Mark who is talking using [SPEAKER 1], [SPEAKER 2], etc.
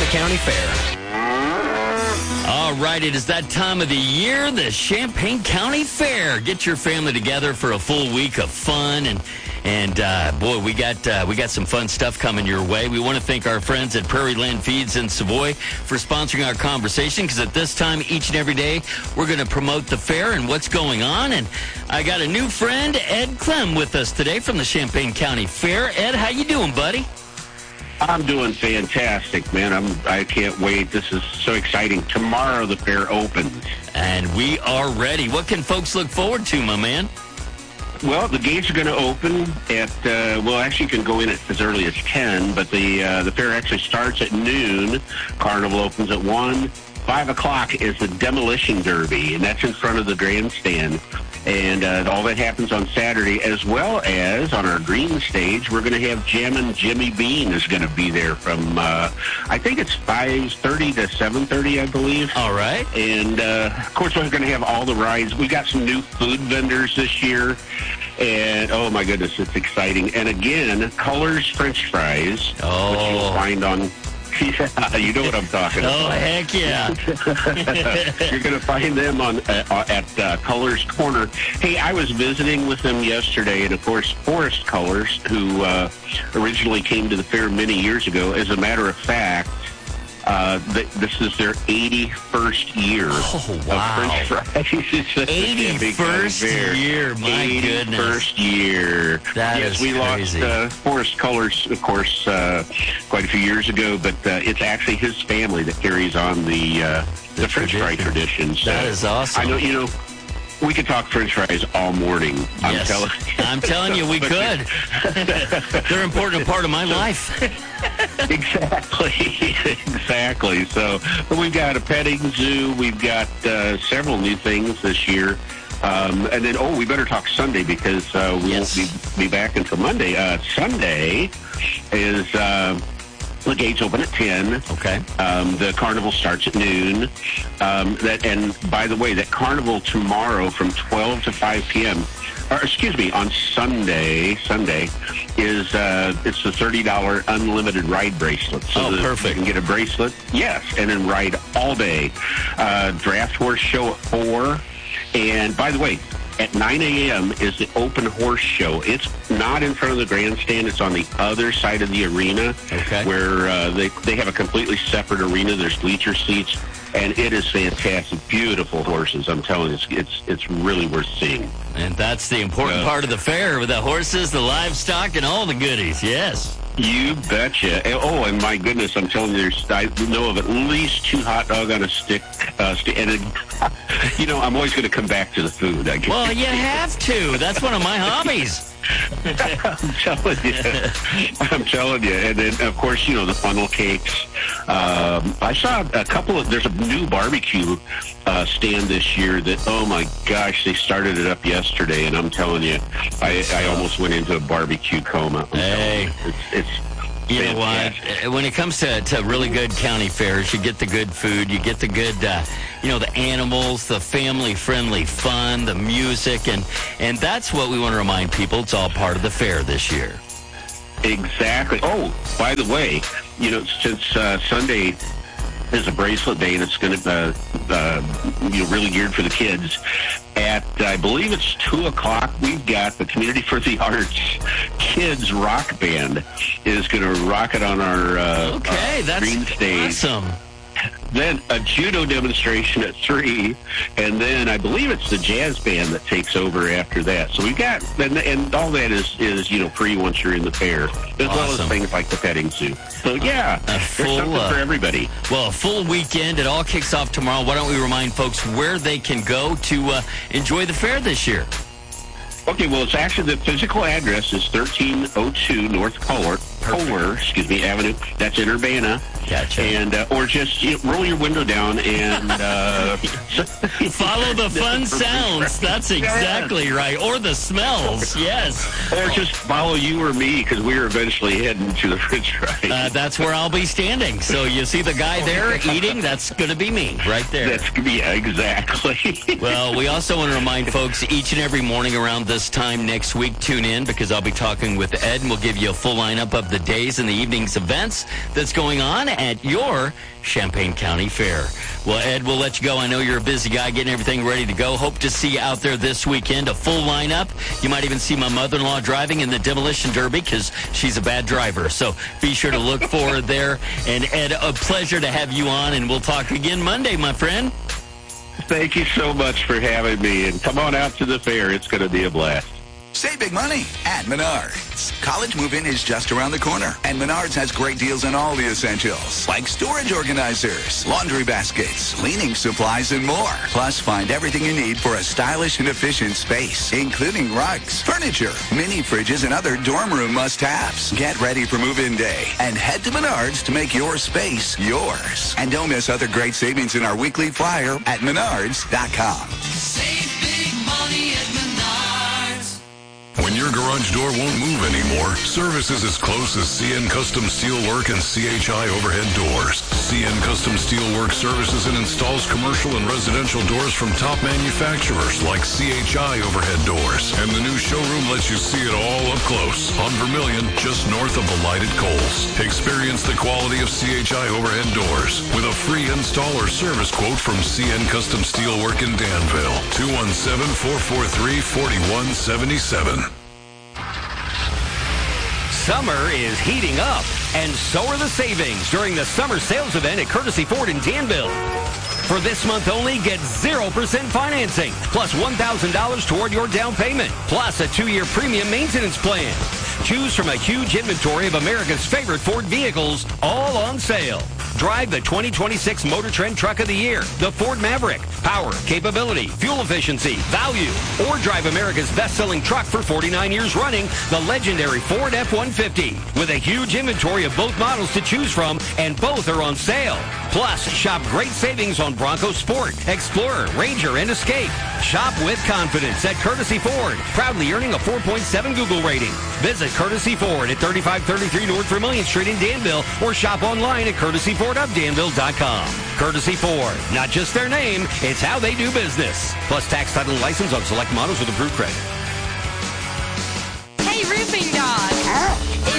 [SPEAKER 1] County Fair.
[SPEAKER 2] All right, it is that time of the year, the Champaign County Fair. Get your family together for a full week of fun, and boy, we got some fun stuff coming your way. We want to thank our friends at Prairie Land Feeds in Savoy for sponsoring our conversation, because at this time each and every day we're going to promote the fair and what's going on. And I got a new friend, Ed Clem, with us today from the Champaign County Fair. Ed, how you doing, buddy?
[SPEAKER 3] I'm doing fantastic, man. I can't wait. This is so exciting. Tomorrow the fair opens.
[SPEAKER 2] And we are ready. What can folks look forward to, my man?
[SPEAKER 3] Well, the gates are going to open at, actually you can go in as early as 10, but the fair actually starts at noon. Carnival opens at 1. 5 o'clock is the Demolition Derby, and that's in front of the grandstand. And all that happens on Saturday, as well as on our green stage, we're going to have Jammin' Jimmy Bean is going to be there from, I think it's 5:30 to 7:30, I believe.
[SPEAKER 2] All right.
[SPEAKER 3] And, of course, we're going to have all the rides. We got some new food vendors this year. And, oh, my goodness, it's exciting. And, again, Colors French Fries, which you'll find on... Yeah, you know what I'm talking about.
[SPEAKER 2] Oh, heck yeah.
[SPEAKER 3] You're going to find them at Colors Corner. Hey, I was visiting with them yesterday, and, of course, Forest Colors, who originally came to the fair many years ago. As a matter of fact, this is their 81st year of French fries.
[SPEAKER 2] 81st year, my goodness.
[SPEAKER 3] 81st year.
[SPEAKER 2] That is
[SPEAKER 3] we
[SPEAKER 2] crazy.
[SPEAKER 3] lost Forest Colors, of course, quite a few years ago, but it's actually his family that carries on the French fry tradition. So
[SPEAKER 2] that is awesome.
[SPEAKER 3] I know, we could talk French fries all morning.
[SPEAKER 2] Yes. I'm telling you, we could. They're an important part of my life.
[SPEAKER 3] Exactly. So we've got a petting zoo. We've got several new things this year. And then, we better talk Sunday, because we won't be back until Monday. Sunday is... the gates open at 10.
[SPEAKER 2] Okay.
[SPEAKER 3] The carnival starts at noon. And by the way, that carnival tomorrow from 12 to 5 p.m., on Sunday is it's the $30 unlimited ride bracelet. So
[SPEAKER 2] perfect.
[SPEAKER 3] You can get a bracelet, yes, and then ride all day. Draft horse show at 4. And by the way, at 9 a.m. is the open horse show. It's not in front of the grandstand. It's on the other side of the arena, where they have a completely separate arena. There's bleacher seats, and it is fantastic. Beautiful horses. I'm telling you, it's really worth seeing.
[SPEAKER 2] And that's the important part of the fair, with the horses, the livestock, and all the goodies. Yes.
[SPEAKER 3] You betcha. Oh, and my goodness, I'm telling you, I know of at least 2 hot dog on a stick. And I'm always going to come back to the food, I guess.
[SPEAKER 2] Well, you have to. That's one of my hobbies.
[SPEAKER 3] I'm telling you. And then, of course, the funnel cakes. I saw there's a new barbecue stand this year that, oh my gosh, they started it up yesterday, and I'm telling you, I almost went into a barbecue coma.
[SPEAKER 2] Hey.
[SPEAKER 3] It's
[SPEAKER 2] you know what? When it comes to really good county fairs, you get the good food, you get the good, the animals, the family-friendly fun, the music, and that's what we want to remind people. It's all part of the fair this year.
[SPEAKER 3] Exactly. Oh, by the way, since Sunday is a bracelet day, and it's going to really geared for the kids. At, I believe it's 2 o'clock, we've got the Community for the Arts Kids Rock Band is going to rock it on our green stage.
[SPEAKER 2] Awesome.
[SPEAKER 3] Then a judo demonstration at 3, and then I believe it's the jazz band that takes over after that. So we've got, and all that is free once you're in the fair, as well as things like the petting zoo. So yeah, there's something for everybody.
[SPEAKER 2] Well, a full weekend. It all kicks off tomorrow. Why don't we remind folks where they can go to enjoy the fair this year?
[SPEAKER 3] Okay, well, it's actually the physical address is 1302 North Kohler Avenue. That's in Urbana.
[SPEAKER 2] Gotcha.
[SPEAKER 3] And or just roll your window down and
[SPEAKER 2] follow the fun sounds. That's exactly right. Or the smells. Yes.
[SPEAKER 3] Or just follow you or me, because we're eventually heading to the French fries.
[SPEAKER 2] That's where I'll be standing. So you see the guy there eating? That's going to be me right there.
[SPEAKER 3] Exactly.
[SPEAKER 2] Well, we also want to remind folks each and every morning around this time next week, tune in, because I'll be talking with Ed, and we'll give you a full lineup of the days and the evening's events that's going on at your Champaign County Fair. Well, Ed, we'll let you go. I know you're a busy guy getting everything ready to go. Hope to see you out there this weekend. A full lineup. You might even see my mother-in-law driving in the Demolition Derby because she's a bad driver. So be sure to look for her there. And, Ed, a pleasure to have you on, and we'll talk again Monday, my friend.
[SPEAKER 3] Thank you so much for having me, and come on out to the fair. It's going to be a blast.
[SPEAKER 1] Save big money at Menards. College move-in is just around the corner, and Menards has great deals on all the essentials, like storage organizers, laundry baskets, cleaning supplies, and more. Plus, find everything you need for a stylish and efficient space, including rugs, furniture, mini fridges, and other dorm room must-haves. Get ready for move-in day and head to Menards to make your space yours. And don't miss other great savings in our weekly flyer at Menards.com.
[SPEAKER 4] Save big money at Menards.
[SPEAKER 5] When your garage door won't move anymore, service is as close as CN Custom Steelwork and CHI Overhead Doors. CN Custom Steelwork services and installs commercial and residential doors from top manufacturers like CHI Overhead Doors. And the new showroom lets you see it all up close on Vermilion, just north of the lighted Coles. Experience the quality of CHI Overhead Doors with a free install or service quote from CN Custom Steelwork in Danville. 217-443-4177.
[SPEAKER 6] Summer is heating up, and so are the savings during the summer sales event at Courtesy Ford in Danville. For this month only, get 0% financing, plus $1,000 toward your down payment, plus a 2-year premium maintenance plan. Choose from a huge inventory of America's favorite Ford vehicles, all on sale. Drive the 2026 Motor Trend Truck of the Year, the Ford Maverick. Power, capability, fuel efficiency, value. Or drive America's best-selling truck for 49 years running, the legendary Ford F-150. With a huge inventory of both models to choose from, and both are on sale. Plus, shop great savings on Bronco Sport, Explorer, Ranger, and Escape. Shop with confidence at Courtesy Ford, proudly earning a 4.7 Google rating. Visit Courtesy Ford at 3533 North Vermilion Street in Danville, or shop online at CourtesyFordofDanville.com. Courtesy Ford, not just their name, it's how they do business. Plus tax, title, and license on select models with approved credit.